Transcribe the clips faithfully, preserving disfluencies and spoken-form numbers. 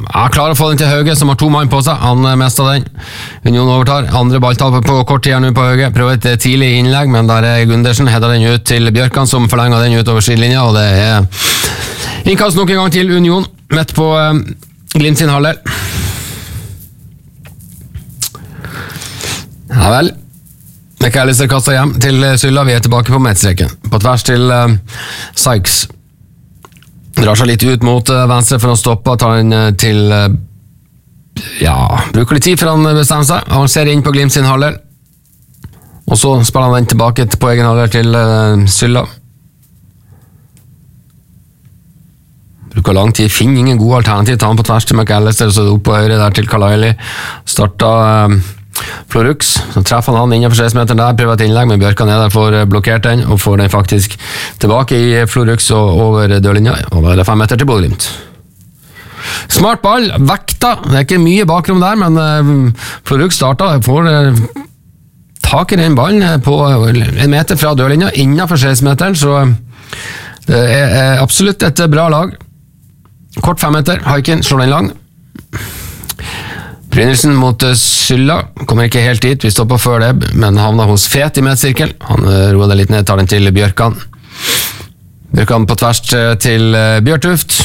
Ja, klarer å få den til Hauge, som har to mann på seg. Han mestet den. Union overtar. Andre balltall på kort tid nå på Hauge. Prøver et tidlig innlegg, men der er Gundersen. Hedder den ut til Bjørkan, som forlenger den ut over sidelinja, og det er innkast nok en gang til Union, midt på um, Glimt sin halvdel. Ja vel. McAllister kastet hjem til Sylla. Vi er tilbake på midtstreken. På tvers til uh, Sykes. Drar seg litt ut mot uh, venstre for å stoppe, tar den uh, til uh, ja, bruker litt tid for han bestemmer seg. Han ser inn på Glimt sin halvdel, og så spiller han den tilbake på egen halvdel til uh, Sylla. Bruker lang tid, finner ingen god alternativ, tar han på tvers til McAllister, så opp på høyre der til Kalaili. Starter uh, Florux, så treffer han han innenfor seks meter der, prøver et innlegg, men Bjørkan er der for blokkert den, og får den faktisk tilbake i Florux og over dørlinja, og da er det fem meter til Bodø-Glimt. Smart ball, vekta, det er ikke mye bakrom der, men uh, Florux starter, får uh, tak i den ballen på en meter fra dørlinja, innenfor seks meteren, så uh, det er uh, absolutt et bra lag. Kort fem meter, Haikin slår den lang. Brynildsen mot Sylla, kommer ikke helt dit, vi stopper før det, men havner hos Fet i midtsirkel. Han roer det litt ned, tar den til Bjørkan. Bjørkan på tvers til Bjørtuft.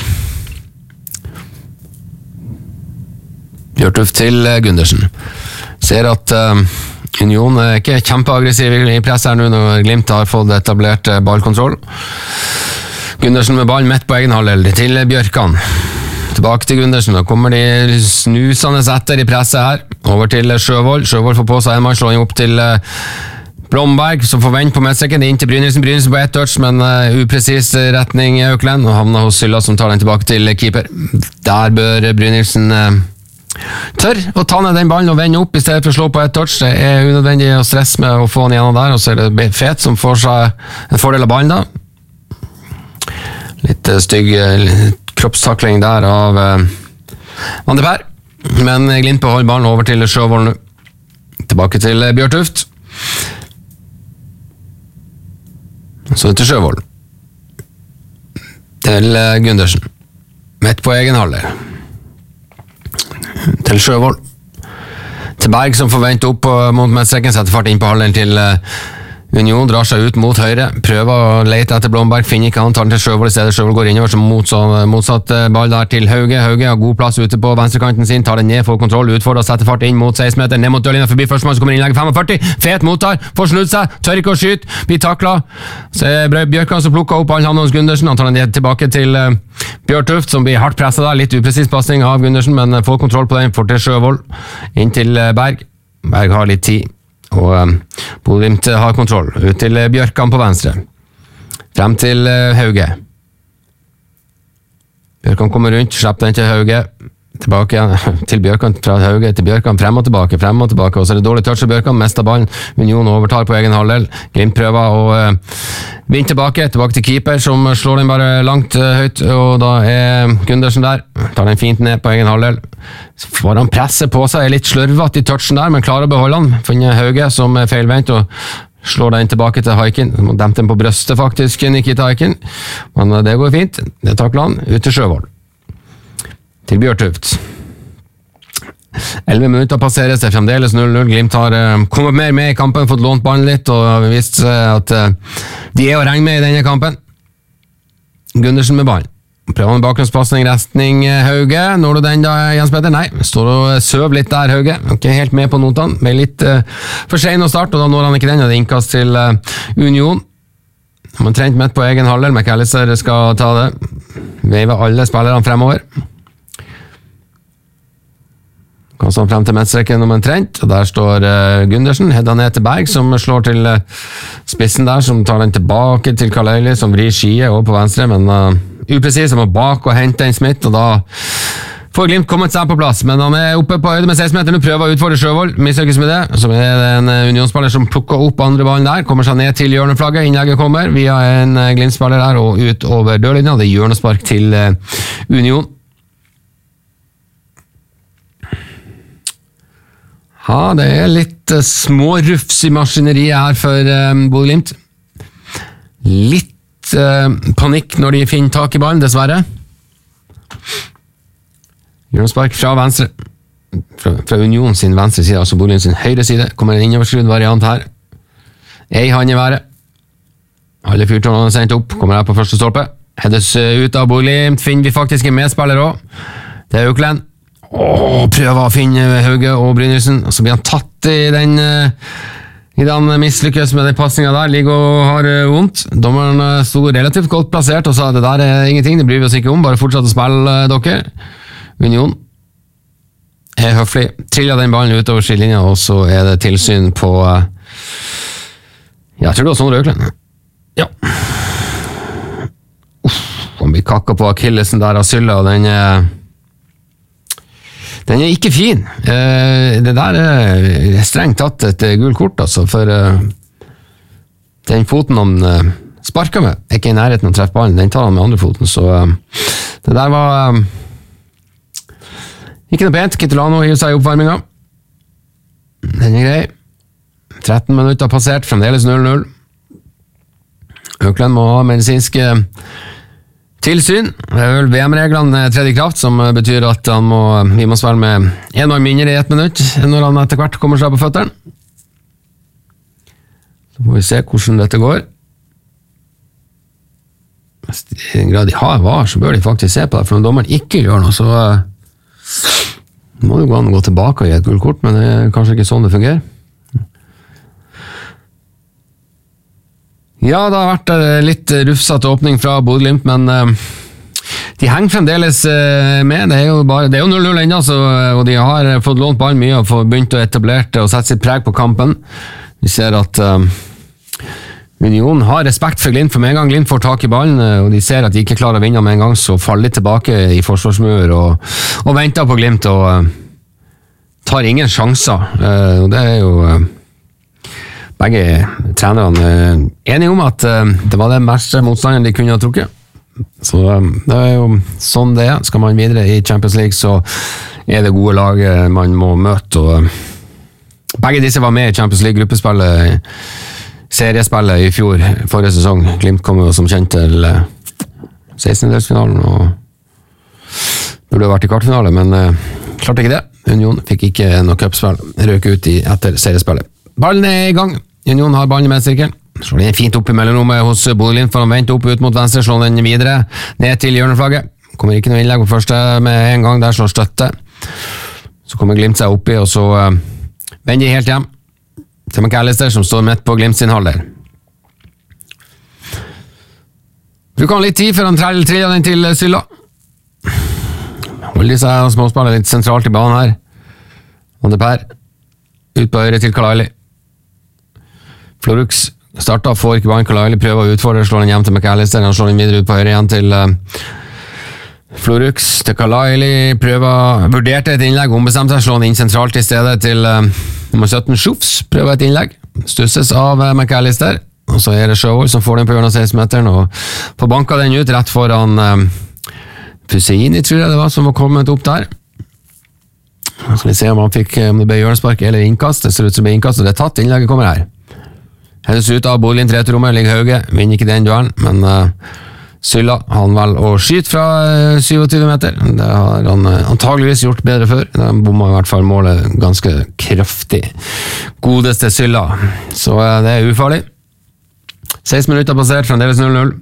Bjørtuft til Gundersen. Ser at uh, Union er ikke kjempeaggressiv i press her nå når Glimt har fått etablert ballkontroll. Gundersen med ball midt på egen halvdel til Bjørkan. Tilbake til Gundersen, da kommer de snusende etter i presset her, over til Sjøvold. Sjøvold får på seg en mann, slår opp til Blomberg, som får vend på midtstreken, inn til Brynildsen. Brynildsen på ett touch, men uh, upresis retning i Auckland, og havner hos Sylla, som tar den tilbake til keeper. Der bør Brynildsen uh, tør å ta ned den ballen og vende opp i stedet for å slå på ett touch. Det er unødvendig å stresse med å få den gjennom der, og så er det Fet som får seg en fordel av ballen da. Litt uh, stygg uh, kroppstakling der av uh, Van de Per, men Glimt beholder ballen over til Sjøvold nå. Tilbake til uh, Bjørtuft. Så til Sjøvold. Til uh, Gundersen. Midt på egen halvdel. Til Sjøvold. Til Berg, som forventer opp uh, mot midtstreken, setter fart inn på halvdelen til uh, Union, drar seg ut mot høyre, prøver å lete etter Blomberg, finner ikke han, tar den til Sjøvold i stedet. Sjøvold går innover som motsatt, motsatt ball der til Hauge. Hauge har god plass ute på venstrekanten sin, tar den ned, får kontroll, utfordrer, setter fart inn mot seksten meter, ned mot dørlinja, forbi førstemann, så kommer innlegget femogførti, Fet mottar, får snudd seg, tør ikke å skyte, blir taklet. Så er Bjørkan som plukker opp ballen, han hos Gundersen, han tar den tilbake til uh, Bjørtuft, som blir hardt presset der, litt upresis passning av Gundersen, men uh, får kontroll på den, får til Sjøvold, inn til uh, Berg. Berg har litt tid, og um, Bodø-Glimt har kontroll. Ut til Bjørkan på venstre, frem til uh, Hauge. Bjørkan kommer rundt, slipper den til Hauge, tilbake igjen til Bjørkan, fra Hauge til Bjørkan, frem og tilbake, frem og tilbake, og så er det dårlig touch av Bjørkan, mest av ballen. Union overtar på egen halvdel. Glimt prøver å uh, vinne tilbake, tilbake til keeper, som slår den bare langt uh, høyt, og da er Gundersen der, tar den fint ned på egen halvdel. Så får han presse på seg, er litt slørvet i touchen der, men klarer å beholde han. Finner Hauge som er feilvendt, og slår den tilbake til Haikin. Demte den på brøstet faktisk, Nikita Haikin, men uh, det går fint. Det takler han, ut til Sjøvold. Til Bjørtuft. elleve minutter passeres, det er fremdeles null null. Glimt har uh, kommet mer med i kampen, fått lånt ballen litt, og har vist uh, at uh, de er å regne med i denne kampen. Gundersen med ballen. Prøver en bakgrunnspassning, restning Hauge. Når du den da, Jens Petter? Nei, står og søv litt der, Hauge. Ikke helt med på notene, men litt uh, for sen å starte, og da når han ikke den, og det er innkast til uh, Union. Man trent midt på egen halvdel, McAllister skal ta det. Veiver alle spillerne fremover. Kastet han frem til midtstreken om en trent, og der står uh, Gundersen, hedda ned til Berg, som slår til uh, spissen der, som tar den tilbake til Kalaili, som vrir skie over på venstre, men uh, upresis, han må bak og hente en Smith, og da får Glimt kommet seg på plass, men han er oppe på høyde med seksten meter, nå prøver å utfordre Sjøvold, mislykkes med det, så er det en uh, Unionsspiller som plukker opp andre ballen der, kommer seg ned til hjørneflagget, innlegget kommer via en uh, Glimt-spiller der, og ut over dørlinja, det er hjørnespark til uh, Union. Ja, det er litt uh, små rufs i maskineriet her for uh, Bodø-Glimt. Litt uh, panikk når de finner tak i ballen, dessverre. Hjørnespark fra venstre. Fra, fra Union sin venstre side, altså Bodø sin høyre side. Kommer en innoverskrudd variant her. Ei hand i været. Alle fyrtårnene er sendt opp. Kommer her på første stolpe. Hedes ut av Bodø-Glimt. Finner vi faktisk en medspiller også. Det er Øklen. Åh, prøver å finne Hauge og Brynildsen. Og så blir han tatt i den... I den mislykkes med den passningen der. Ligger og har vondt. Dommeren stod relativt godt plassert og sa det der er ingenting, det bryr vi oss ikke om. Bare fortsatt å spille dere. Union er høflig. Triller den ballen utover skillelinja, og så er det tilsyn på... Ja, jeg tror det var sånn Øklen. Ja. Uff, han blir kakka på Akillesen der av Sylla, og den er... Den er ikke fin. Eh, det der er strengt tatt et gul kort, altså, for eh, den foten han eh, sparker med, er ikke i nærheten å treffe ballen, den tar han med andre foten, så eh, det der var eh, ikke noe pent. Kitolano hiver seg i oppvarminga. Den er grei. tretten minutter passert, fremdeles null null. Økland må ha medisinske tilsyn. Det er vel V M-reglene tredje kraft, som betyr at han må, vi må svare med en mann mindre i ett minutt når han etter hvert kommer seg på føtteren. Så får vi se hvordan dette går. Hvis i den grad de har var, så bør de faktisk se på det, for når dommeren ikke gjør noe, så må det gå an å gå tilbake og gi et gult kort, men det er kanskje ikke sånn det fungerer. Ja, det har vært litt rufsatt åpning fra Bodø-Glimt, men uh, de henger fremdeles uh, med. Det er jo bare, det er jo null null enda, så, og de har fått lånt ballen mye og begynt å etablere og sette sitt preg på kampen. Vi ser at uh, Union har respekt for Glimt, for med en gang Glimt får tak i ballen, uh, og de ser at de ikke klarer å vinne med en gang, så faller de tilbake i forsvarsmur og, og venter på Glimt og uh, tar ingen sjanser. Uh, og det er jo... Uh, Begge trenerne er enige om at det var den verste motstanderen de kunne ha trukket. Så det er jo sånn det er. Skal man videre i Champions League, så er det gode lag man må møte. Og begge disse var med i Champions League-gruppespillet, seriespillet i fjor, forrige sesong. Glimt kom jo som kjent til sekstendedelsfinalen og burde ha vært i kvartfinale, men klarte ikke det. Union fikk ikke noe cupspill, røk ut i etter seriespillet. Ballen er i gang. Union har ballen i midtsirkelen. Slår den fint opp i mellomrommet hos Bodø-Glimt, for han venter opp ut mot venstre, slår den videre ned til hjørneflagget. Kommer ikke noe innlegg på første med en gang, der slår støtte. Så kommer Glimt seg oppi, og så uh, vender de helt hjem til McAllister, som står midt på Glimt sin halvdel. Bruker han litt tid før han triller den til Sylla. Holder de seg og småspiller litt sentralt i banen her. Ande Per ut på høyre til Kalaili. Florux starter, får ikke ballen. Kalaili prøver å utfordre, slår den hjem til McAllister. Han slår den videre ut på høyre igjen til uh, Florux, til Kalaili. Prøver, vurderte et innlegg, ombestemte seg, slår den inn sentralt i stedet til uh, nummer sytten, Schufs. Prøver et innlegg, stusses av uh, McAllister. Og så er det Sjøvold som får den på hjørnet av seksten-meteren og får banka den ut rett foran uh, Puseini, tror jeg det var, som var kommet opp der. Så vi ser om han fikk, om det ble hjørnespark eller innkast. Det ser ut som det ble innkast, og det er tatt. Innlegget kommer her. Hennes ut av Bodø-Glimt returrommet, ligger Hauge, vinner ikke den duellen, men uh, Sylla, han vel å skyte fra uh, syttisju meter. Det har han uh, antageligvis gjort bedre før. Han bomma i hvert fall målet ganske kraftig. Godeste Sylla. Så uh, det er ufarlig. seksten minutter passert, fremdeles null null.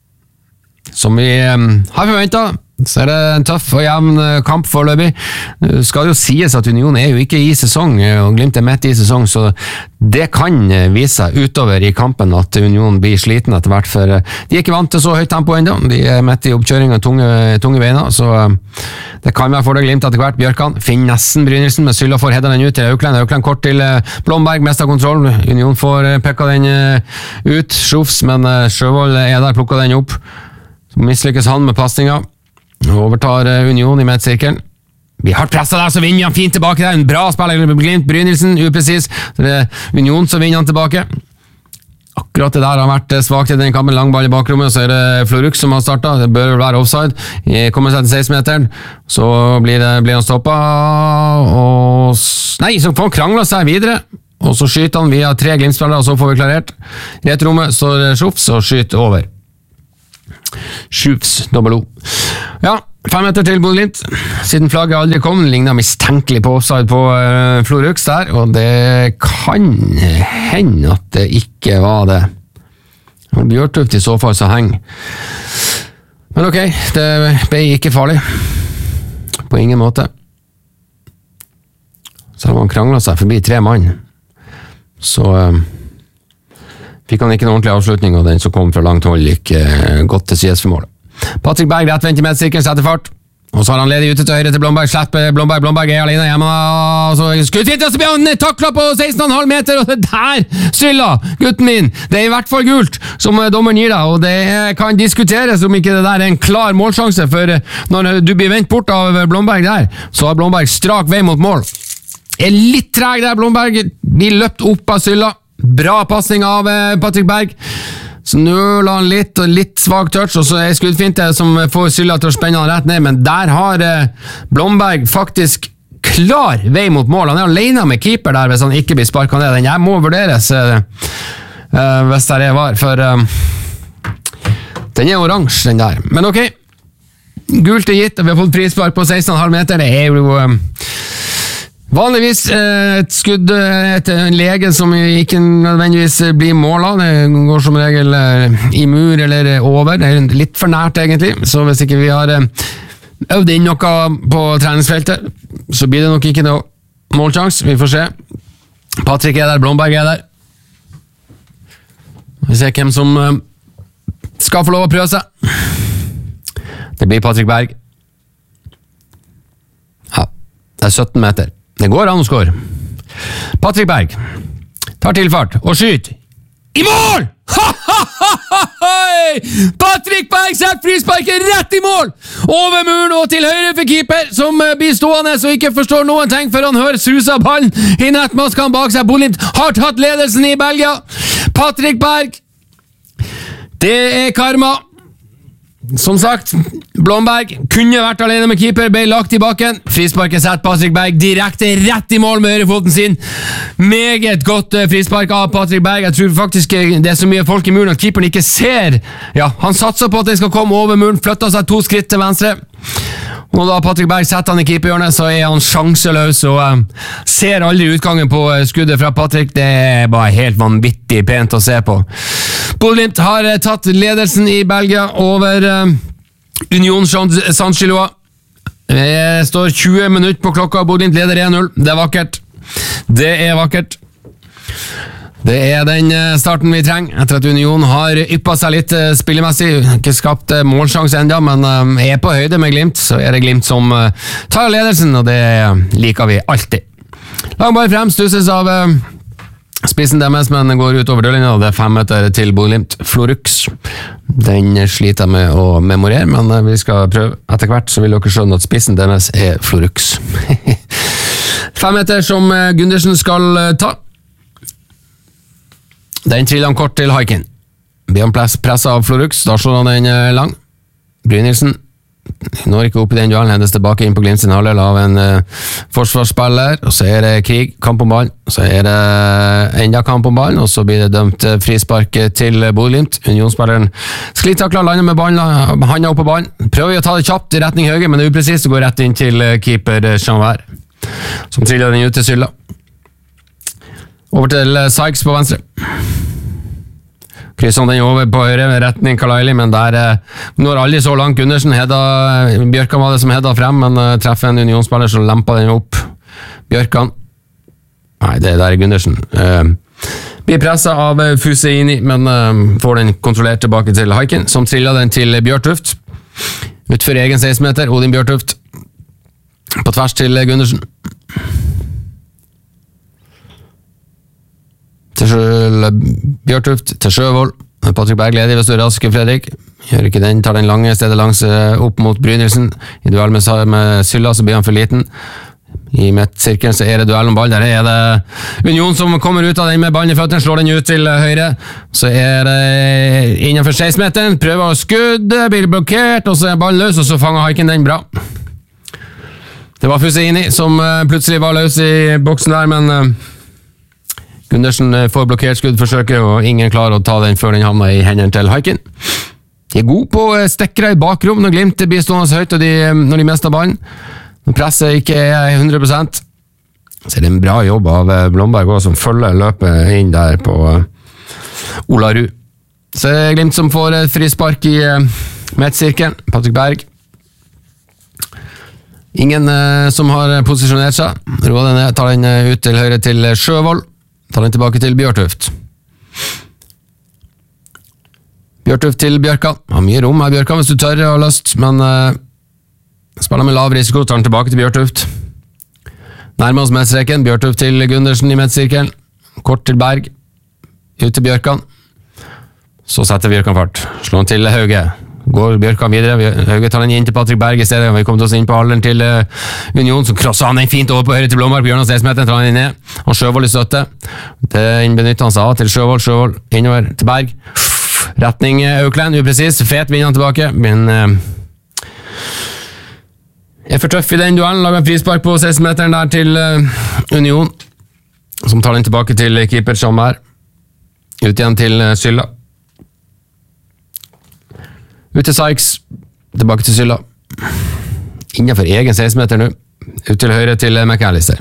Som vi um, har forventet. Så er det en tøff og jevn kamp foreløpig. Det skal jo sies at Union er jo ikke i sesong, og Glimt er midt i sesong, så det kan vise seg utover i kampen at Union blir sliten etter hvert, for de er ikke vant til så høyt tempo enda. De er midt i oppkjøring av tunge, tunge beina, så det kan være for det Glimt etter hvert. Bjørkan finner nesten Brynildsen, men Sylla får hedda den ut til Aukland. Aukland kort til Blomberg, mest av kontroll. Union får pekka den ut, Schufs, men Sjøvold er der, plukker den opp. Så mislykkes han med passninga. Overtar Union i midtsirkelen. Vi har presset der, så vinner han fint tilbake der. En bra spiller, Glimt, Brynildsen, upresis. Så det er Union som vinner han tilbake. Akkurat det der har vært svagt i den kampen. Lang ball i bakrommet, så er det Florux som har startet. Det bør være offside. Kommer seg til seksten-meteren. Så blir, det, blir han stoppet. Og... Nei, så får han kranglet seg videre. Og så skyter han via tre Glimt-spillere, og så får vi klarert. I et rommet står Schufs og skyter over. Schufs, dobbel O. Ja, Fem meter til Bodø-Glimt. Siden flagget aldri kom, lignet mistenkelig på offside på uh, Florux der, og det kan hende at det ikke var det. Bjørtuft i så fall så heng. Men ok, det ble ikke farlig. På ingen måte. Så har man kranglet seg forbi tre mann. Så uh, fikk han ikke en ordentlig avslutning, og den som kom fra langt hold gikk uh, godt til sides for målet. Patrick Berg rettvendt i midtsirkelen, setter fart. Og så har han ledig ute til høyre til Blomberg. Slipper Blomberg. Blomberg er alene hjemme. Og så skutt fint, og så blir han taklet på seksten komma fem meter, og det der, Sylla, gutten min, det er i hvert fall gult, som dommeren gir deg, og det kan diskuteres om ikke det der er en klar målsjanse, for når du blir vendt bort av Blomberg der, så har Blomberg strak vei mot mål. Er litt treg der, Blomberg. Blir løpt opp av Sylla. Bra passning av Patrick Berg. Så nøler han litt, og litt svag touch, og så er skuddfinte som får Sylla til å spenne han rett ned, men der har eh, Blomberg faktisk klar vei mot mål. Han er alene med keeper der hvis han ikke blir sparket ned. Den jeg må vurderes eh, eh, hvis det er var, for eh, den er oransje, den der. Men ok, gult er gitt, og vi har fått frispark på seksten komma fem meter. Det er jo eh, vanligvis et skudd etter en lege som ikke nødvendigvis blir målet. Det går som regel i mur eller over. Det er litt for nært egentlig, så hvis ikke vi har øvd inn noe på treningsfeltet, så blir det nok ikke noe målsjans. Vi får se. Patrick er der, Blomberg er der. Vi ser hvem som skal få lov å prøve seg. Det blir Patrick Berg. Ja, det er sytten meter. Det går an å score. Patrick Berg tar tilfart og skyter i mål! Patrick Berg setter frisparket rett i mål! Over muren og til høyre for keeper, som blir stående så ikke forstår noen ting før han hører susa ballen i nettmasken bak seg. Bodø-Glimt har tatt ledelsen i Belgia. Patrick Berg, det er karma. Som sagt, Blomberg kunne vært alene med keeper, ble lagt i bakken. Frisparket setter Patrick Berg direkte rett i mål med høyrefoten sin. Meget godt frispark av Patrick Berg. Jeg tror faktisk det er så mye folk i muren at keeperen ikke ser. Ja, han satser på at det skal komme over muren, flytter seg to skritt til venstre. Og da Patrick Berg setter han i keeperhjørnet, så er han sjanseløs og uh, ser aldri utgangen på uh, skuddet fra Patrick. Det er bare helt vanvittig pent å se på. Bodø-Glimt har uh, tatt ledelsen i Belgia over uh, Union Saint-Gilloise. Det står tjue minutter på klokka, Bodø-Glimt leder en null. Det er vakkert. Det er vakkert. Det er den starten vi trenger, etter at Union har yppet seg litt spillemessig. Ikke skapt målsjanse enda, men er på høyde med Glimt, så er det Glimt som tar ledelsen, og det liker vi alltid. Langbar frem, stusses av spissen deres, men går ut over dørlinja, og det er fem meter til Bodø-Glimt. Florux, den sliter jeg med å memorere, men vi skal prøve. Etter hvert så vil dere skjønne at spissen deres er Florux. Fem meter som Gundersen skal ta. Den triller han kort til Haikin. Blir han presset av Florux, da slår han den lang. Brynildsen når ikke opp i den duellen, hendes tilbake inn på Glimt sin halvdel av en uh, forsvarsspiller, og så er det krig, kamp om ballen, så er det enda kamp om ballen, og så blir det dømt uh, frispark til Bodø-Glimt. Unionsspilleren sklitakler, lander med ballen, handa opp på ballen, prøver å ta det kjapt i retning høyre, men det er upresist å gå rett inn til uh, keeper uh, Jean-Vert, som triller den ut til Sylla. Over til uh, Sykes på venstre. Krysser den over på høyre med retning Kalaili, men der eh, når aldri så langt. Gundersen Hedda, Bjørkan var det som hedda frem, men eh, treffer en unionsspiller så lemper den opp. Bjørkan nei, det der er Gundersen eh, blir presset av Fuseini, men eh, får den kontrollert tilbake til Haikin, som triller den til Bjørtuft utfor egen seksten meter. Odin Bjørtuft på tvers til Gundersen til Bjørtuft, til Sjøvold. Patrick Berg leder hvis du er rask, Fredrik. Gjør ikke den, tar den lange stedet langs opp mot Brynildsen. I duell med, med Sylla så blir han for liten. I midtsirkelen så er det duell om ball. Der er det Union som kommer ut av den med ballen i føttene, slår den ut til høyre. Så er det innenfor seksten meteren, prøver å skudde, blir blokkert, og så er ballen løs, og så fanger Haikin den bra. Det var Fuseini som plutselig var løs i boksen der, men Gundersen får blokkert skuddforsøket, og ingen klarer å ta den før den havner i hendene til Haikin. De er gode på stekkere i bakrom når Glimt blir stående høyt og de, når de mister ballen. Når presset ikke er hundre prosent. Så er det en bra jobb av Blomberg også, som følger løpet inn der på Olarud. Så er det Glimt som får et frispark i midtsirkelen. Patrick Berg. Ingen uh, som har posisjonert seg. Roer den ned, tar den ut til høyre til Sjøvold. Tar den tilbake til Bjørtuft. Bjørtuft til Bjørkan. Har mye rom her, Bjørkan, hvis du tør og har lyst, men uh, spiller med lav risiko, tar den tilbake til Bjørtuft. Nærmer oss midtstreken, Bjørtuft til Gundersen i midtsirkelen. Kort til Berg. Ut til Bjørkan. Så setter Bjørkan fart. Slår den til Hauge. Går Bjørkan videre. Hauge tar den inn til Patrick Berg i stedet. Vi kommer til oss inn på alderen til uh, Union, som krosser han den fint over på høyre til Blomberg. Bjørn og Stesmetten tar han inn ned. Og Sjøvold i støtte. Den benytter han seg av til Sjøvold. Sjøvold innover til Berg. Retning Auckland, upresis. Fet vinner han tilbake, men uh, er for tøff i den duellen. Lager en frispark på seksten-meteren der til uh, Union, som tar den tilbake til keeper Sommer. Ut igjen til uh, Sylla. Ut til Sykes. Tilbake til Sylla. Innenfor egen seksten-meter nå. Ut til høyre til uh, McAllister.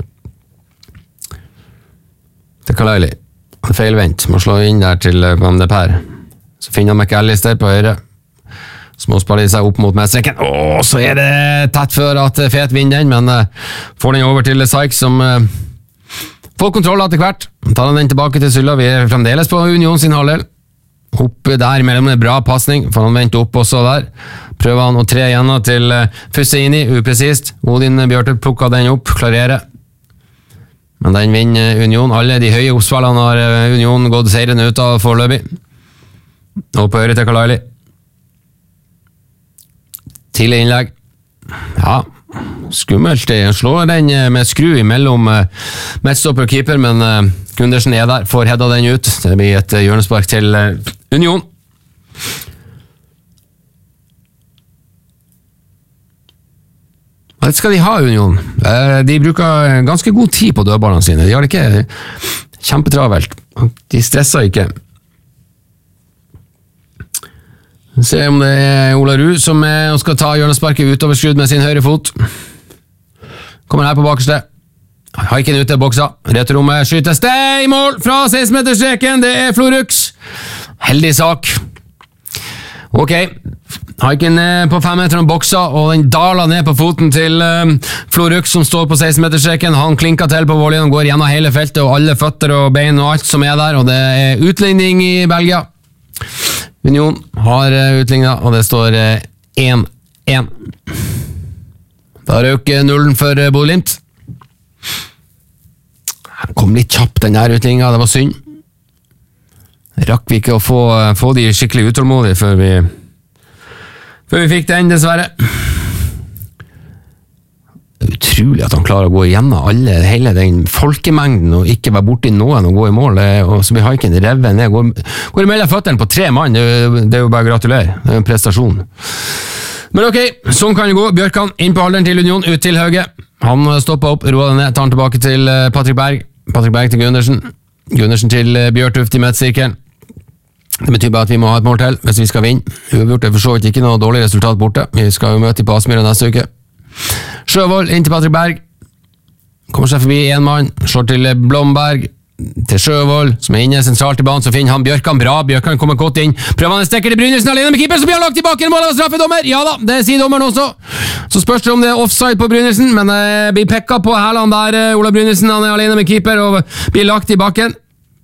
Til Kalaili. Feilvendt. Må slå inn der til uh, Van de Per. Så finner han McAllister på høyre. Småspiller seg opp mot midtstreken. Åh, så er det tett før at Fet vinner den, men uh, får den over til Sykes, som uh, får kontroll etter hvert. Tar han den tilbake til Sylla. Vi er fremdeles på Union sin halvdel. Oppe der mellom en bra passning, for han venter opp også der. Prøver han å tre igjennom til uh, Fusseini, upresist. Odin Bjørtup plukker den opp, klarerer. Men den vinner Union. Alle de høye oppspillene har uh, Union gått seieren ut av foreløpig. Og på høyre til Kalaili. Tidlig innlegg. Ja, skummelt. Han slår den med skru imellom uh, midtstopper og keeper, men uh, Gundersen er der, får hedda den ut. Det blir et uh, hjørnespark til uh, Union. Hva skal de ha, Union? Uh, de bruker ganske god tid på dødballene sine. De har det ikke kjempetravelt. De stresser ikke. Se om det er Olarud som er, skal ta hjørnesparket utover skudd med sin høyre fot. Kommer her på bakerste. Haiken ute, boksa. Returrommet skytes. Det er i mål fra seksten-meterstreken. Det er Florux. Heldig sak. Ok. Haiken er på fem meter og boksa, og den daler ned på foten til um, Florux, som står på seksten-meterstreken. Han klinker til på volleyen, går gjennom hele feltet, og alle føtter og bein og alt som er der, og det er utligning i Belgia. Union har utlignet, og det står én én. Da røk nullen for Bodø/Glimt. Den kom litt kjapt, den der utligningen, det var synd. Rakk vi ikke å få, få de skikkelig utålmodige før vi, før vi fikk den, dessverre. Det er utrolig at han klarer å gå igjennom alle, hele den folkemengden og ikke være borti noen og gå i mål, og så blir Haiken revet ned, går, går mellom føttene på tre mann. Det, det er jo bare å gratulere, det er en prestasjon. Men ok, sånn kan det gå. Bjørkan inn på alderen til Union, ut til Hauge. Han stopper opp, roer den ned, tar han tilbake til Patrick Berg. Patrick Berg til Gundersen. Gundersen til Bjørtuft i midtsirkelen. Det betyr bare at vi må ha et mål til hvis vi skal vinne. Uavgjort er for så vidt ikke noe dårlig resultat borte. Vi skal jo møte på Aspmyra neste uke. Sjøvold inn til Patrick Berg. Kommer seg forbi en mann. Slår til Blomberg. Til Sjøvold, som er inne sentralt i banen. Så finner han Bjørkan bra. Bjørkan kommer godt inn. Prøver han en stekker til Brynildsen alene med keeper, så blir han lagt tilbake. Mål av straffedommer. Ja da, det sier dommeren også. Så spørs det om det er offside på Brynildsen, men det blir pekka på hælene der. Ola Brynildsen, han er alene med keeper og blir lagt i bakken.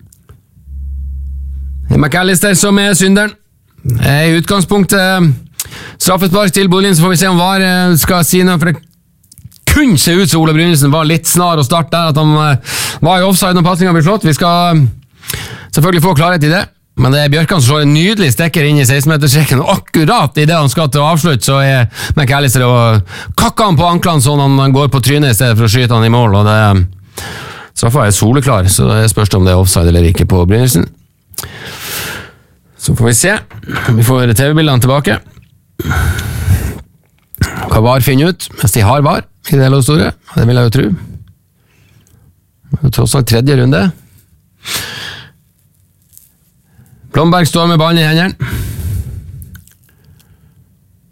McAllister som er synderen. I utgangspunktet straffespark til Bodø/Glimt, så får vi se om V A R skal si noe, for det kunne se ut som Ola Brynildsen var litt snar å starte der, at han var i offside når passningen ble slått. Vi skal selvfølgelig få klarhet i det, men det er Bjørkan som slår en nydelig stekker inn i seksten-meterstreken, og akkurat i det han skal til å avslutte, så er McAllister og kakker han på anklene sånn han går på trynet i stedet for å skyte han i mål, og det straffa er soleklar, så det spørs om det er offside eller ikke på Brynildsen. Så får vi se. Vi får T V-bildene tilbake. Hva V A R finner ut, mens de har V A R i det hele store. Det vil jeg jo tro. Det er tross alt tredje runde. Blomberg står med ballen i hendene.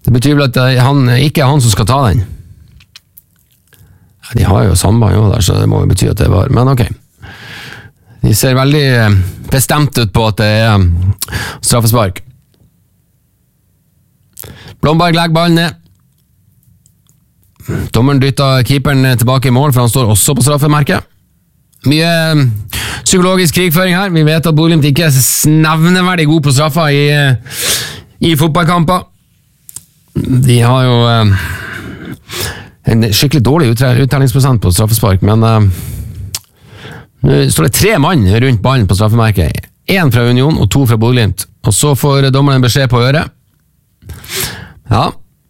Det betyr vel at han ikke er han som skal ta den. De har jo samband jo der, så det må jo bety at det var, men ok. De ser veldig bestemt ut på at det er straffespark. Blomberg legger ballen ned. Dommeren dytter keeperen tilbake i mål, for han står også på straffemerket. Mye psykologisk krigføring her. Vi vet at Bodø ikke er nevneverdig god på straffa i, i fotballkamper. De har jo en skikkelig dårlig uttellingsprosent på straffespark, men uh, nå står det tre mann rundt ballen på straffemerket. En fra Union og to fra Bodø-Glimt. Og så får dommeren en beskjed på øret. Ja.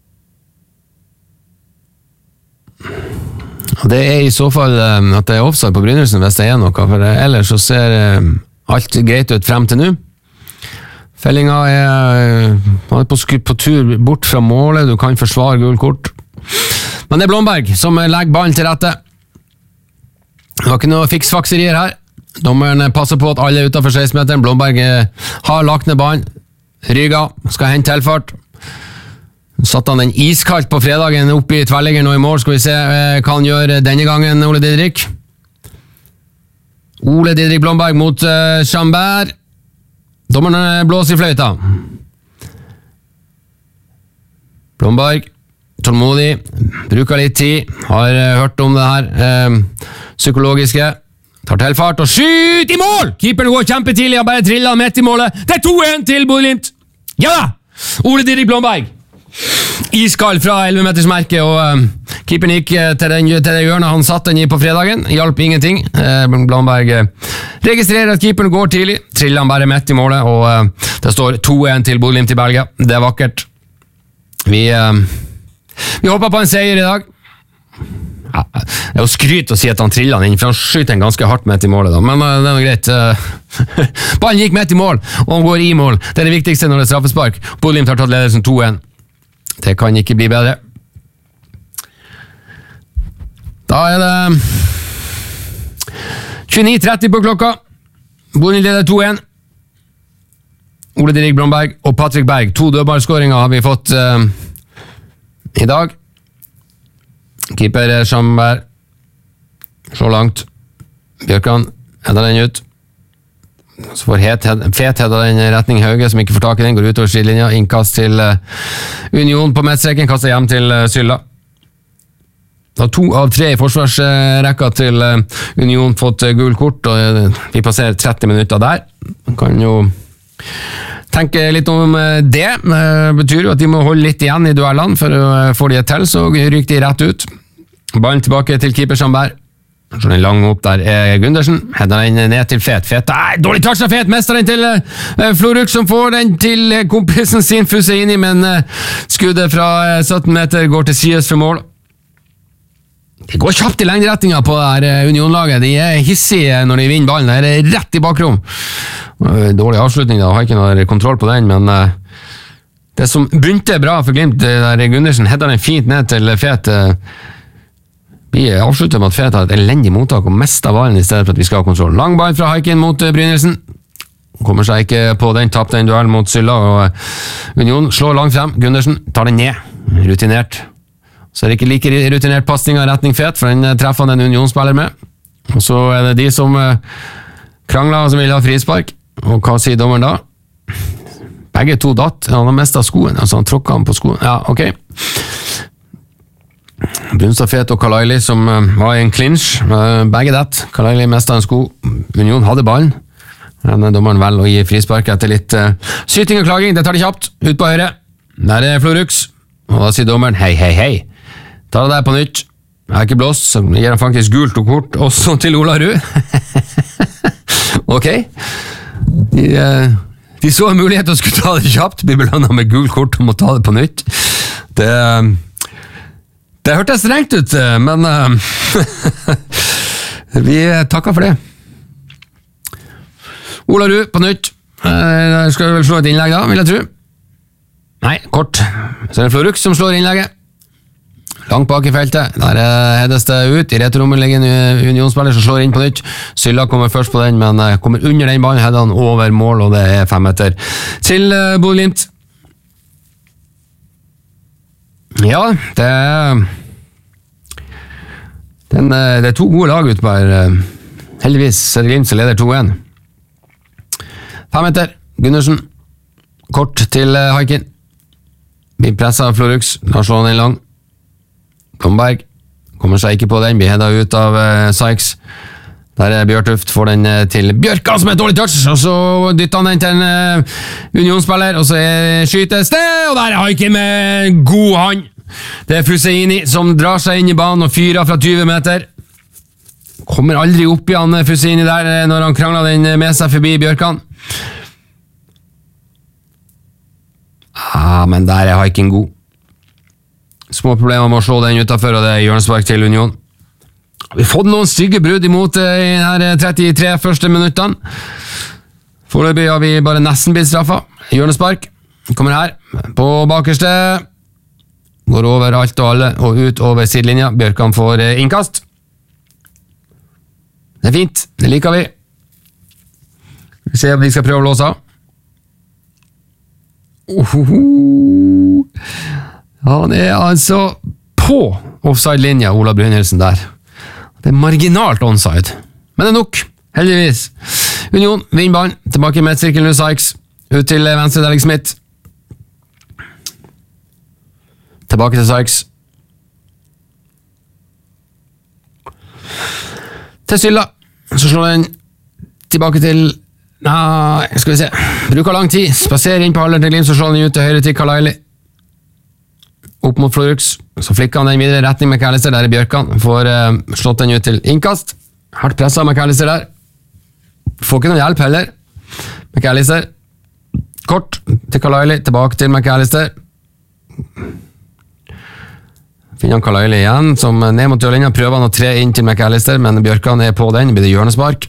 Og det er i så fall uh, at det er offside på Brynildsen hvis det er noe, for uh, ellers så ser uh, alt greit ut frem til nå. Fellinga er, uh, på, på tur bort fra målet, du kan forsvare gul kort. Men det er Blomberg som legger ballen til rette. Det var ikke noe fiksfakserier her. Dommeren passer på at alle er utenfor seksten-meteren. Blomberg har lagt ned ballen. Ryga skal hente tilfart. Satt han den iskaldt på fredagen opp i tverrliggeren og i mål. Skal vi se hva han gjør denne gangen, Ole Didrik. Ole Didrik Blomberg mot uh, Chambert. Dommeren blåser i fløyta. Blomberg tålmodig, bruker litt tid, har uh, hørt om det her uh, psykologiske, tar tilfart og skyt i mål! Keeperen går kjempetidlig, har bare trillet midt i målet. Det er to en til Bodø-Glimt! Ja da! Ole Didrik Blomberg. Iskald fra elleve meters merke, og uh, keeperen gikk uh, til, den, til det hjørnet han satt den i på fredagen. Hjalp ingenting. Uh, Blomberg uh, registrerer at keeperen går tidlig, triller han bare midt i målet, og uh, det står to en til Bodø-Glimt i Belgia. Det er vakkert. Vi... Uh, Vi håper på en seier i dag. Ja, det er jo skryt å si at han triller han inn, for han skyter en ganske hardt midt i målet da. Men uh, det er jo greit. Ballen gikk midt i mål, og han går i mål. Det er det viktigste når det er straffespark. Bodø-Glimt har tatt ledelsen to en. Det kan ikke bli bedre. Da er det tjueni tretti på klokka. Bodø-Glimt leder to en. Ole Didrik Blomberg og Patrick Berg. To dødballskåringer har vi fått uh, i dag. Keeper Chambert så langt. Bjørkan hedder den ut. Så får het, Fet hedder den retning Hauge, som ikke får tak i den, går utover skidelinja. Innkast til uh, Union på midtstreken, kaster hjem til uh, Sylla. Da har to av tre i forsvarsrekka til uh, Union fått uh, gul kort, og uh, vi passerer tretti minutter der. Man kan jo tenke litt om det. Det betyr jo at de må holde litt igjen i duellene, for å få de til, så ryker de rett ut. Ballen tilbake til keeper Chambert. Så den lang opp der er Gundersen. Hedder den ned til Fet. Fet, nei, dårlig touch av Fet. Mester den til uh, Floruk, som får den til kompisen sin fusse inn i, men uh, skuddet fra uh, sytten meter går til sides for mål. Det går kjapt i lengderetninga på det her Union-laget. De er hissige når de vinner ballen. Det er rett i bakrom. Dårlig avslutning, da. Har ikke noe kontroll på den, men uh, det som begynte bra for Glimt, der Gundersen hedder den fint ned til Fet. Uh, vi avslutter med at Fet har et elendig mottak og mister ballen i stedet for at vi skal ha kontroll. Lang ball fra Haikin mot uh, Brynildsen. Kommer seg ikke på den, tappte den duellen mot Sylla, og uh, Union slår langt frem. Gundersen tar den ned. Rutinert. Så er det ikke like rutinert passning av retning Fet, for den treffer han en Union-spiller med. Og så er det de som uh, krangler og som vil ha frispark. Og hva sier dommeren da? Begge to datt. Han har mistet skoen, altså han tråkket han på skoen. Ja, ok. Brunstad Fet og Kalaili som uh, var i en clinch. Uh, begge datt. Kalaili mistet en sko. Union hadde ballen. Men dommeren vel å gi frispark etter litt uh, syting og klaging. Det tar det kjapt. Ut på høyre. Der er Florux. Og da sier dommeren, hei, hei, hei. Ta det der på nytt. Jeg har ikke blåst, så gir han faktisk gult og kort også til Ola Rud. Ok. De, de så en mulighet til å skulle ta det kjapt, blir belønnet med gult kort og må ta det på nytt. Det, det hørtes strengt ut, men vi takker for det. Ola Rud på nytt. Jeg skal vel slå et innlegg da, vil jeg tro. Nei, kort. Så er det Florux som slår innlegget. Langt bak i feltet. Der hedes det ut. I returrommet ligger en Unionsspiller som slår inn på nytt. Sylla kommer først på den, men kommer under den ballen, heder han over mål, og det er fem meter til Bodø-Glimt. Ja, det er, den, det er to gode lag ute på her. Heldigvis er det Glimt som leder to en. Fem meter, Gundersen. Kort til Haikin. Blir presset av Florux. Da slår han inn lang. Blomberg kommer seg ikke på den. Blir headet ut av uh, Sykes. Der er Bjørtuft. Får den uh, til Bjørkan som er et dårlig touch. Og så dytter han den til en uh, unionsspiller. Og så er skytes det. Og der er Haikin med god hand. Det er Fusseini som drar seg inn i banen og fyrer fra tyve meter. Kommer aldri opp igjen Fusseini der når han krangler den med seg forbi Bjørkan. Ah, men der er Haikin god. Små problemer med å slå den utenfor, og det er hjørnespark til Union. Vi har fått noen stygge brudd imot i de trettitre første minuttene. Foreløpig har vi bare nesten blitt straffet. Hjørnespark kommer her, på bakerste. Går over alt og alle, og ut over sidelinja. Bjørkan får innkast. Det er fint, det liker vi. Vi ser om vi skal prøve å låse av. Ohoho. Han er altså på offside-linja, Ola Brynildsen der. Det er marginalt onside. Men det er nok, heldigvis. Union, vinner ballen, tilbake i midtsirkelen til Sykes. Ut til venstre Derek Smith. Tilbake til Sykes. Til Sylla. Så slår den tilbake til... Nei, skal vi se. Bruker lang tid. Spaserer inn på halvdelen til Glimt, så slår den ut til høyre til Kalaili. Opp mot Florux. Så flikker han den videre retning med McAllister. Der er Bjørkan. Får uh, slått den ut til innkast. Hardt presset av McAllister der. Får ikke noen hjelp heller. McAllister. Kort til Kalaili. Tilbake til McAllister. Finner han Kalaili igjen, som ned mot dørlinja. Prøver han å tre inn til McAllister, men Bjørkan er på den. Det blir det hjørnespark.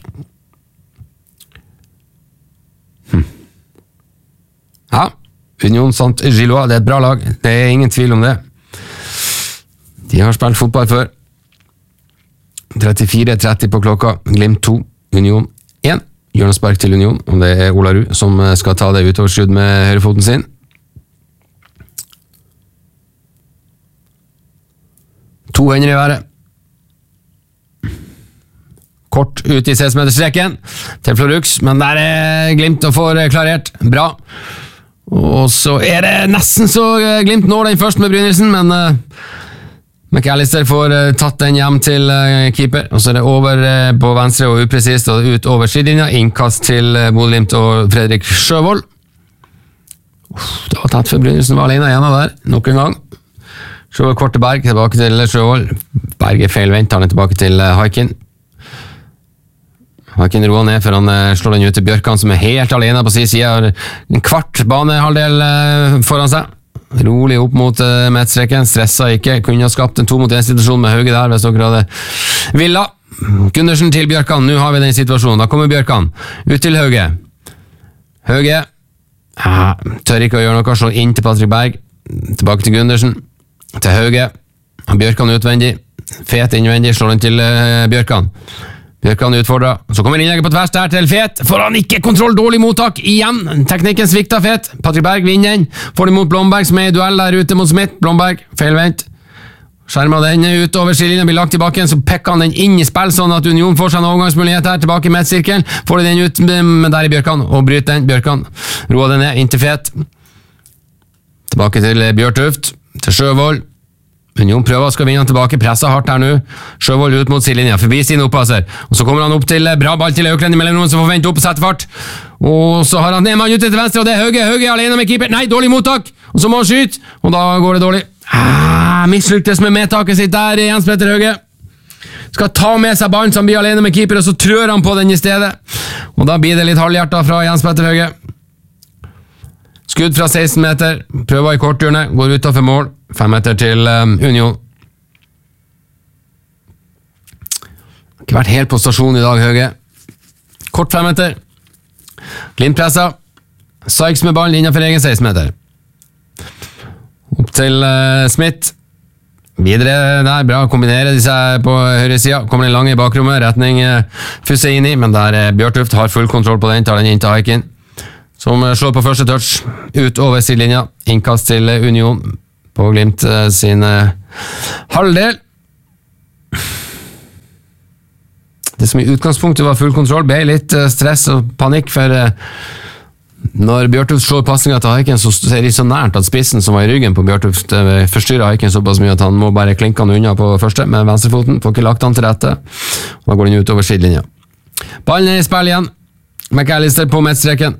Hm. Ja, Union Saint-Gillois, det er et bra lag. Det er ingen tvil om det. De har spilt fotball før. trettifire tretti på klokka. Glimt to, Union én. Hjørnespark til Union, og det er Ola Ru som skal ta det utoverskudd med høyrefoten sin. To hender i været. Kort ut i seksten-meterstreken til Florux, men der er Glimt og får klarert. Bra. Og så er det nesten så Glimt når den først med Brynildsen, men uh, McAllister får uh, tatt den hjem til uh, keeper, og så er det over uh, på venstre og upresist og ut over sidelinja. Innkast til uh, Bodø-Glimt og Fredrik Sjøvold. Uff, det var tatt for Brynildsen var alene igjen der, nok en gang. Sjøvold kort til Berg, tilbake til Sjøvold. Berg er feilvendt, tar den tilbake til uh, Haikin. Haikin roer ned, for han uh, slår den ut til Bjørkan, som er helt alene på sin side. Har en kvart banehalvdel uh, foran seg. Rolig opp mot uh, midtstreken, stresset ikke. Kunne ha skapt en to mot en situasjon med Hauge der, hvis dere hadde villa. Gundersen til Bjørkan, nå har vi den situasjonen. Da kommer Bjørkan, ut til Hauge. Hauge, ah, tør ikke å gjøre noe, slår inn til Patrick Berg. Tilbake til Gundersen. Til Hauge. Bjørkan utvendig. Fet innvendig, slår den til uh, Bjørkan. Bjørkan utfordrer. Så kommer innlegget på tvers der til Fet. Får han ikke kontroll, dårlig mottak. Igjen. Teknikken svikter Fet. Patrick Berg vinner den. Får den mot Blomberg, som er i duell der ute mot Smith. Blomberg, feilvendt. Skjermer den ut over skillinjen, blir lagt tilbake, så pekker han den inn i spill, sånn at Union får seg en overgangsmulighet her, tilbake i midtsirkelen. Får den ut, men der er Bjørkan, og bryter den. Bjørkan roer den ned, inn til Fet. Tilbake til Bjørtuft. Til Sjøvold. Union prøver skal vinne han tilbake, presser hardt her nå. Sjøvold ut mot sidelinja, forbi sin oppasser. Og så kommer han opp til bra ball til Auklend i mellomrom, som får vente opp og sette fart. Og så har han en mann ute til venstre, og det er Hauge. Hauge er alene med keeper. Nei, dårlig mottak. Og så må han skyte, og da går det dårlig. Ah, mislyktes med medtaket sitt der, Jens Petter Hauge. Skal ta med seg ballen som blir alene med keeper, og så trør han på den i stedet. Og da blir det litt halvhjertet fra Jens Petter Hauge. Skudd fra seksten meter, prøver i korthjørnet, går utenfor mål, fem meter til um, Union. Ikke vært helt på stasjon i dag, Hauge. Kort fem meter. Glimt presser. Sykes med ballen innenfor egen seksten meter. Opp til uh, Smith. Videre der, bra, kombinerer de seg på høyre siden. Kommer den lange i bakrommet, retning uh, Fusseini, men der uh, Bjørtuft har full kontroll på den, tar den inn til Haikin. Som slår på første touch, ut over sidelinja, innkast til Union på Glimt sin halvdel. Det som i utgangspunktet var full kontroll, ble litt stress og panikk, for når Bjørtuft slår passningen til Haiken, så er de så nært at spissen som var i ryggen på Bjørtuft forstyrrer Haiken såpass mye at han må bare klinke han unna på første med venstrefoten, får ikke lagt han til rette, og da går den ut over sidelinja. Ballen er i spill igjen. McAllister på midtstreken.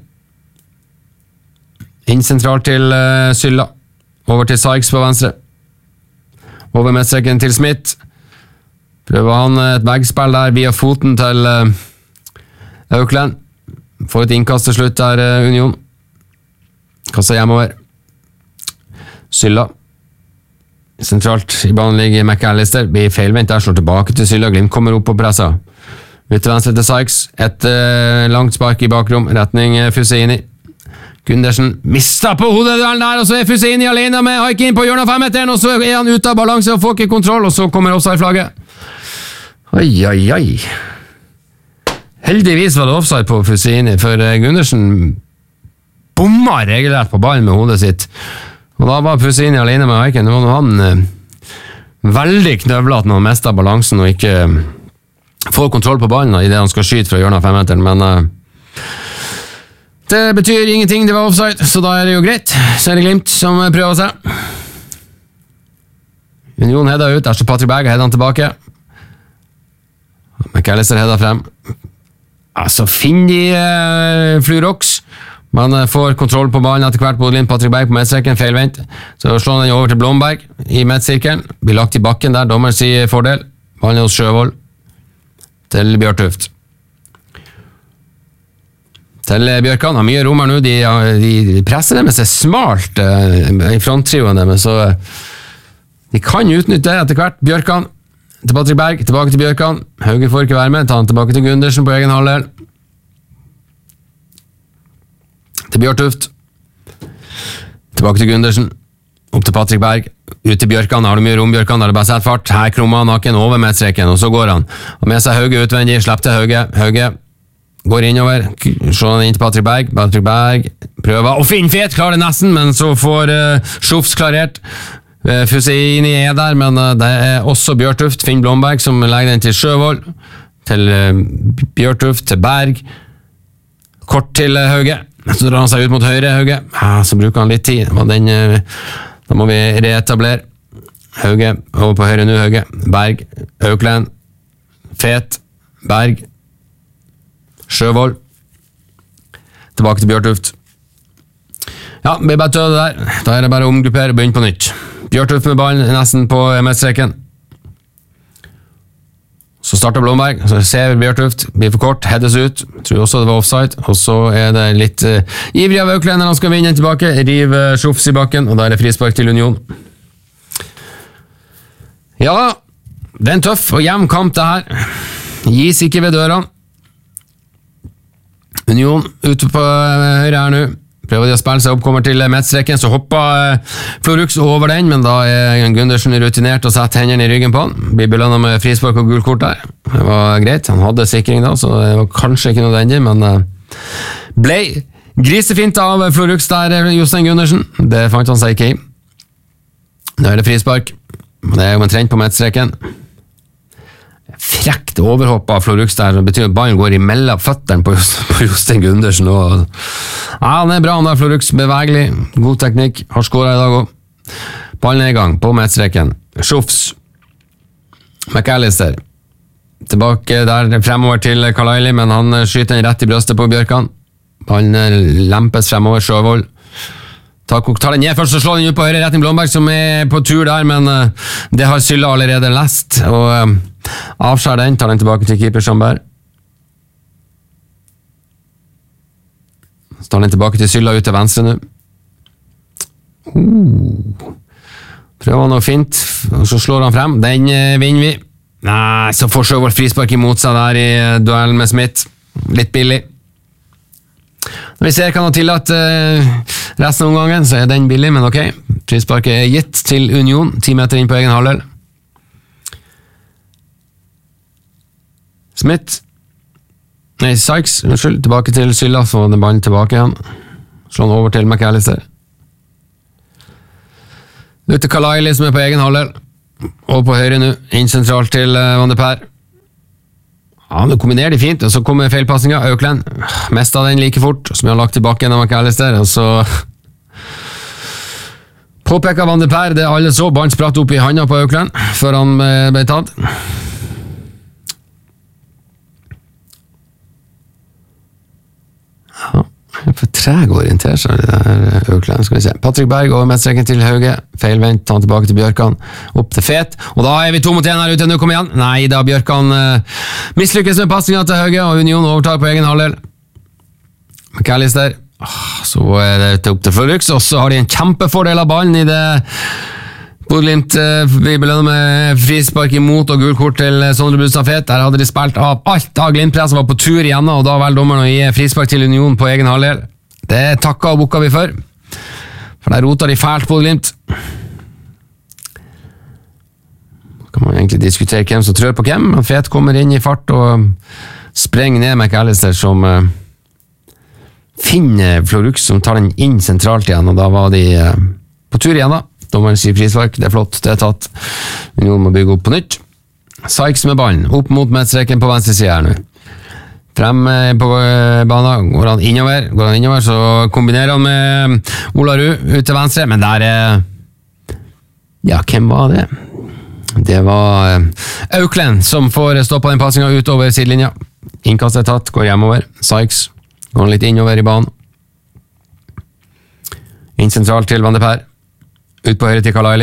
Inn sentralt til uh, Sylla. Over til Sykes på venstre. Over midtstreken til Smith. Prøver han et veggspill der via foten til uh, Auckland. Får et innkast til slutt der, uh, Union. Kastet hjemover. Sylla. Sentralt i banen ligger McAllister. Blir feilvendt der, slår tilbake til Sylla. Glimt kommer opp på pressa. Ut til venstre til Sykes. Et uh, langt spark i bakrom. Retning uh, Fusini. Gundersen mistet på hodeduellen der, og så er Fusini alene med Haikin på hjørnet av femmeteren, og så er han ute av balanse og får ikke kontroll, og så kommer offside-flagget. Oi, oi, oi. Heldigvis var det offside på Fusini, for uh, Gundersen bomma regelrett på ballen med hodet sitt. Og da var Fusini alene med Haikin. Det var noe han uh, veldig knøvlet når han mistet balansen og ikke uh, får kontroll på ballen i det han skal skyte fra hjørnet av femmeteren, men uh, det betyr ingenting, det var offside, så da er det jo greit. Så er det Glimt som prøver seg. Union hedda ut, der står Patrick Berg og hedda han tilbake. McAllister hedda frem. Altså, finner de uh, Flurox. Man uh, får kontroll på ballen etter hvert på Glimt. Patrick Berg på midtstreken, feilvendt. Så slår han den over til Blomberg i midtsirkelen. Blir lagt i bakken der, dommer sier fordel. Ballen er hos Sjøvold. Til Bjørtuft. Til Bjørkan. Har mye rom her nå. De, de presser dem med seg smalt uh, i fronttrioen dem, så uh, de kan utnytte det etter hvert. Bjørkan til Patrick Berg, tilbake til Bjørkan. Hauge får ikke være med, ta han tilbake til Gundersen på egen halvdel. Til Bjørtuft. Tilbake til Gundersen. Opp til Patrick Berg, ut til Bjørkan, har du mye rom Bjørkan, har det bare sett fart, her krummer han naken over midtstreken, og så går han, og med seg Hauge utvendig, slipper til Hauge, Hauge går innover, slår han inn til Patrick Berg, Patrick Berg prøver, og Finn Fet klarer det nesten, men så får uh, Schufs klarert, uh, Fusini er der, men uh, det er også Bjørtuft, Finn Blomberg, som legger den til Sjøvold, til uh, Bjørtuft, til Berg, kort til uh, Hauge, så drar han seg ut mot høyre, Hauge, ja, så bruker han litt tid, og den... Uh, Da må vi reetablere. Hauge, over på høyre nå, Hauge. Berg, Auckland, Fet, Berg, Sjøvold. Tilbake til Bjørtuft. Ja, det blir bare tøde der. Da er det bare å omgruppere og begynne på nytt. Bjørtuft med ballen nesten på midtstreken. Så starter Blomberg, så ser Bjørtuft, blir for kort, heades ut, tror også det var offside, og så er det litt uh, ivrig av Auckland når han skal vinne den tilbake, river Schufs i bakken, og da er det frispark til Union. Ja, det er en tøff og jevn kamp det her, gis ikke ved dørene. Union ute på uh, høyre her nå, prøver de å spille seg opp, kommer til midtstreken, så hopper uh, Florux over den, men da er Gundersen rutinert og setter hendene i ryggen på han. Blir belønnet med frispark og gulkort der. Det var greit, han hadde sikring da, så det var kanskje ikke nødvendig, men uh, ble grisefint av Florux der, Jostein Gundersen. Det fant han seg ikke i. Nå er det frispark. Det er jo omtrent på midtstreken. Frekt overhopp av Florux der, det betyr at ballen går imellom føtteren på, på Jostein Gundersen. Og, ja, han er bra, han der Florux, bevegelig, god teknikk, har skåret i dag også. Ballen er i gang, på midtstreken. Schufs, McAllister, tilbake der, fremover til Kalaili, men han skyter den rett i brøstet på Bjørkan. Ballen lempes fremover, Sjøvold. Ta, ta den ned først og slå den ut på høyre retning Blomberg, som er på tur der, men uh, det har Sylla allerede lest, og uh, avskjær den, tar den tilbake til keeper Schomberg. Så tar den tilbake til Sylla ut til venstre nå. Uh. Prøver han noe fint, og så slår han frem. Den uh, vinner vi. Nei, så får Sjøvold frispark imot seg der i uh, duellen med Smith. Litt billig. Når vi ser kan ha tillatt uh, resten av omgangen, så er den billig, men ok. Frisparket er gitt til Union, ti meter inn på egen halvdel. Smith. Nei, Sykes, unnskyld, tilbake til Sylla, så den ballen tilbake igjen. Slår han over til McAllister. Ut til Kalaili som er på egen halvdel. Og på høyre nå, inn sentralt til Van de Per. Ja, det kombinerer de fint, og så kommer feilpassingen. Auckland, mest av den like fort, som jeg har lagt tilbake en av McAllister, og så påpeker Van de Per, det alle så, ballen spratt opp i handa på Auckland, før han ble tatt. Ja, for treg å orientere seg det der Auckland, skal vi se. Patrick Berg over midtstreken til Hauge, feilvendt, ta han tilbake til Bjørkan, opp til Fet, og da er vi to mot en her ute, nå kom igjen. Nei, da Bjørkan uh, mislykkes med passingen til Hauge, og Union overtar på egen halvdel. McAllister, oh, så er det opp til Florux, og så har de en kjempefordel av ballen i det Bodø/Glimt vi belønner med frispark imot og gul kort til Sondre Brustad Fet. Der hadde de spilt av alt da Glimt-pressen var på tur igjen, og da vel dommeren å gi frispark til Union på egen halvdel. Det takket og bukket vi for. For der roter de fælt Bodø/Glimt. Da kan man egentlig diskutere hvem som trør på hvem. Fet kommer inn i fart og sprenger ned McAllister som uh, finner Florux som tar den inn sentralt igjen, og da var de uh, på tur igjen da. Dommeren sier frispark, det er flott, det er tatt. Union må bygge opp på nytt. Sykes med ballen, opp mot midtstreken på venstre side her nå. Frem på banen, går han innover, går han innover, så kombinerer han med Ola Ruud ut til venstre, men der er... Ja, hvem var det? Det var Auckland som får stoppet den passingen utover sidelinja. Innkast er tatt, går hjemover. Sykes går litt innover i banen. Inn sentralt til Van de Per. Ut på høyre til Kalaili.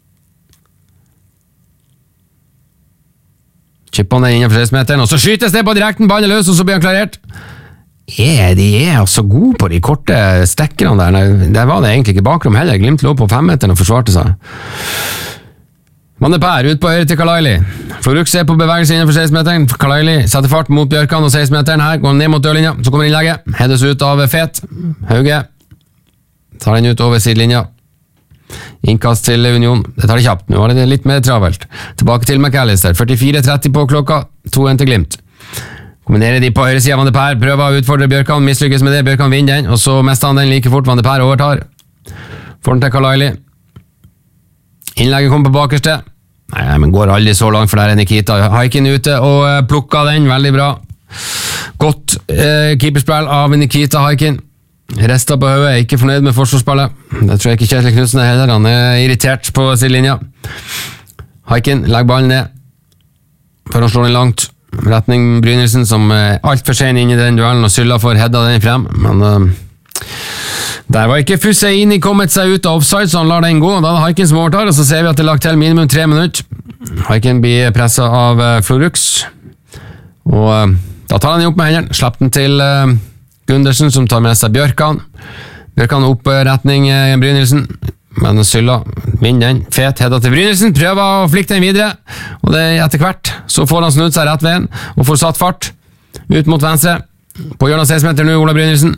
Chipper han den innenfor seks meteren, og så skytes det på direkten, ballen er løs, og så blir han klarert. Er de er altså gode på de korte stekkerne der. Nei, der var det egentlig ikke bakrom heller. Glimt lå på femmeteren og forsvarte seg. Van de Per, ut på høyre til Kalaili. Florux er på bevegelse innenfor seks meteren. Kalaili setter fart mot Bjørkan og seks meteren her, går ned mot dørlinja, så kommer innlegget. Hedes ut av Fet. Hauge tar den ut over sidelinja. Innkast til Union, det tar det kjapt, nå var det litt mer travelt. Tilbake til McAllister, førtifire tretti på klokka, to en til Glimt. Kombinerer de på høyre siden, Van de Per prøver å utfordre Bjørkan, mislykkes med det, Bjørkan vinner den, og så mester han den like fort, Van de Per overtar. Får den til Kalaili. Innlegget kommer på bakerste. Nei, men går aldri så langt, for der er Nikita Haikin ute, og plukker den, veldig bra. Godt eh, keeperspill av Nikita Haikin. Resta på høyet er ikke fornøyd med forsvarsspillet. Det tror jeg ikke Kjetil Knudsen er heller. Han er irritert på sidelinja. Haikin legger ballen ned før han slår den langt. Retning Brynildsen som er alt for sen inn i den duellen, og Sylla får hedda den frem. Men uh, der var ikke Fusseini kommet seg ut av offside, så han lar den gå. Da er det Haikin som overtar, og så ser vi at det er lagt til minimum tre minutter. Haikin blir presset av uh, Florux. Og uh, da tar han den opp med hendene. Slapp den til... Uh, Gundersen som tar med seg Bjørkan. Bjørkan opp retning Brynildsen, men Sylla vinner den. Fet hedda til Brynildsen, prøver å flikke den videre, og det er etter hvert. Så får han snudd seg rett veien, og får satt fart ut mot venstre. På hjørnet seks meter nå, Ola Brynildsen.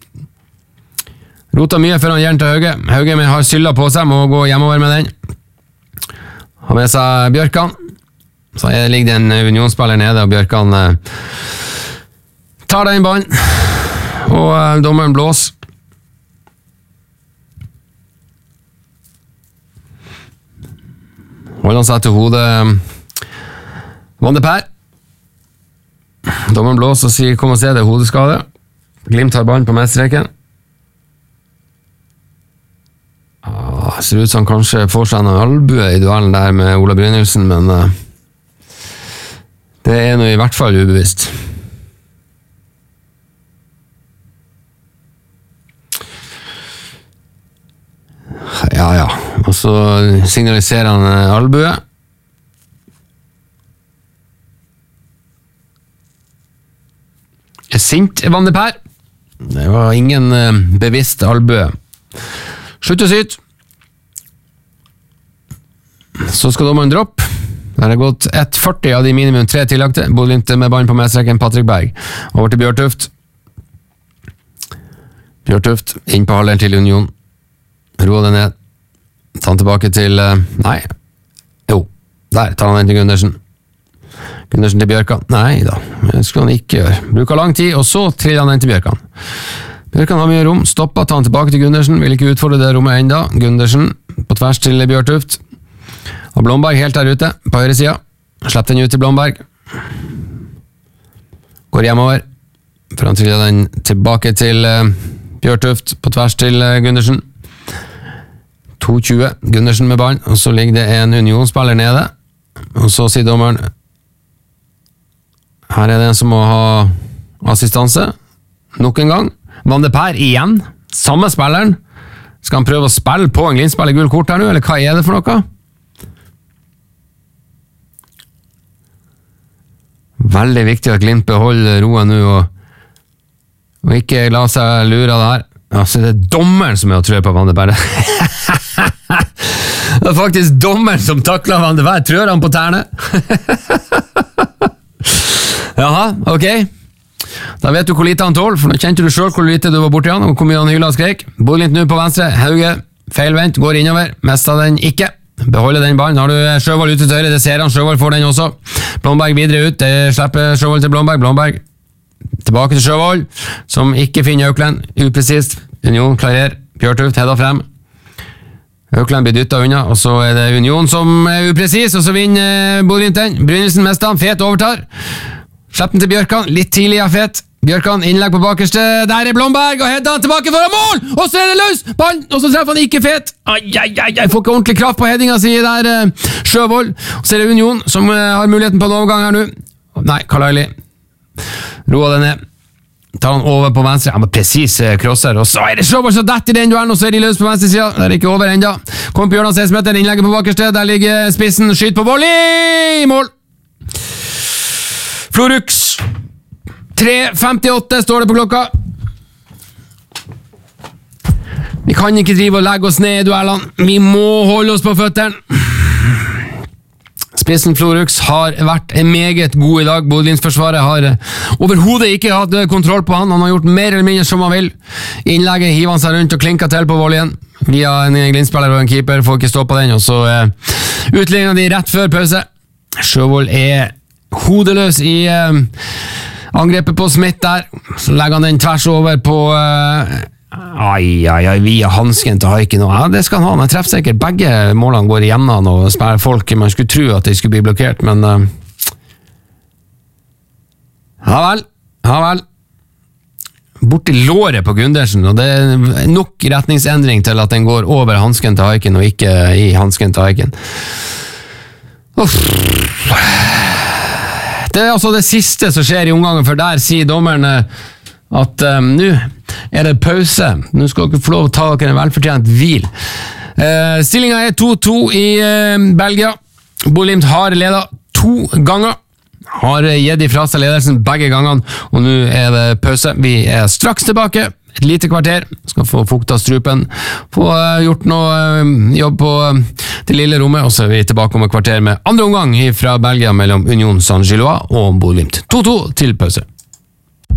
Rota mye før han gir den til Hauge. Hauge har Sylla på seg, må gå hjemover med den. Har med seg Bjørkan. Så ligger det en Unionsspiller nede, og Bjørkan eh, tar den ballen. Og uh, dommeren blås. Holder han seg til hodet Van de Per. Dommeren blås og sier kom og se, det er hodeskade. Glimt tar ballen på midtstreken. Ah, ser ut som han kanskje får seg en albue i duellen der med Ola Brynildsen, men uh, det er nå i hvert fall ubevisst. Ja, ja. Og så signaliserer han albue. Er sint, Van de Per. Det var ingen uh, bevisst albue. Slutt å syte. Så skal dommeren droppe. Der er gått ett førti av de minimum tre tillagte. Bodø/Glimt med ballen på midtstreken, Patrick Berg. Over til Bjørtuft. Bjørtuft inn på halvdelen til Union. Roa det ned. Ta han tilbake til... Nei. Jo, der tar han den til Gundersen. Gundersen til Bjørkan. Nei da, det skulle han ikke gjøre. Bruker lang tid, og så triller han den til Bjørkan. Bjørkan har mye rom, stopper, tar han tilbake til Gundersen, vil ikke utfordre det rommet enda. Gundersen på tvers til Bjørtuft. Og Blomberg helt der ute, på høyre sida. Slipp den ut til Blomberg. Går hjemover. For han triller den tilbake til uh, Bjørtuft, på tvers til uh, Gundersen. to tjue, Gundersen med ballen, og så ligger det en Union-spiller nede. Og så sier dommeren her er det en som må ha assistanse. Nok en gang. Van de Per igjen. Samme spilleren. Skal han prøve å spille på en Glimt-spiller gul kort her nå, eller hva er det for noe? Veldig viktig at Glimt beholder roen nå, og, og ikke la seg lure av det her. Altså, det er dommeren som er å trø på Van de Per. Det er faktisk dommeren som takler Van de Per. Trør han på tærne? Jaha, ok. Da vet du hvor lite han tål, for nå kjente du selv hvor lite du var borti han, og hvor mye han hylet og skrek. Bodlind nå på venstre, Hauge, feilvendt, går innover, mestet den ikke. Beholder den ballen, har du Sjøvold ute til høyre, det ser han, Sjøvold får den også. Blomberg videre ut, det slipper Sjøvold til Blomberg, Blomberg tilbake til Sjøvold, som ikke finner Aukland, upresist. Union klarer, Bjørtuft hedder frem. Aukland blir dyttet unna, og så er det Union som er upresis, og så vinner Bodlind den. Brynildsen mester han, Fet overtar. Slipp den til Bjørkan, litt tidlig av Fet. Bjørkan innlegg på bakerste, der er Blomberg, og hedder han tilbake foran mål, og så er det løs, ballen, og så treffer han ikke Fet. Ai, ai, ai, jeg får ikke ordentlig kraft på headinga, sier der uh, Sjøvold. Og så er det Union, som uh, har muligheten på en overgang her nå. Nei, Kalaili. Roa den ned. Tar han over på venstre, han var presis uh, crosser, og så er det Sjøvold som detter i den duellen, og så er de løs på venstre sida. Det er ikke over enda. Kom på Bjørnan Sesmeter, innlegget på bakerste, der ligger spissen, skyt på volley, mål. Florux. tre femtiåtte står det på klokka. Vi kan ikke drive og legge oss ned i duellene. Vi må holde oss på føtteren. Spissen Florux har vært meget god i dag. Bodø-Glimt-forsvaret har overhodet ikke hatt kontroll på han. Han har gjort mer eller mindre som han vil. Innlegget hiver han seg rundt og klinker til på volleyen. Via en Glimt-spiller og en keeper får ikke stå på den, og så uh, utligner de rett før pause. Sjøvold er hodeløs i uh, angrepet på Smith der, så legger han den tvers over på uh, ai, ai, ai, via hansken til Haiken, og ja, det skal han ha, han er treffsikker, begge målene går igjennom han og spiller folk, man skulle tro at de skulle bli blokkert, men uh, ja vel, ja vel bort i låret på Gundersen, og det er nok retningsendring til at den går over hansken til Haiken og ikke i hansken til Haiken. Uff. Det er altså det siste som skjer i omgangen, for der sier dommerne at um, nå er det pause. Nå skal dere få lov å ta dere en velfortjent hvil. Uh, Stillingen er to to i uh, Belgia. Bodø-Glimt har ledet to ganger. Har gitt ifra seg ledelsen begge gangene, og nå er det pause. Vi er straks tilbake. Et lite kvarter, skal få fukta strupen, få uh, gjort noe uh, jobb på uh, det lille rommet, og så er vi tilbake om et kvarter med andre omgang fra Belgia mellom Union Saint-Gilloise og Bodø-Glimt. to to til pause.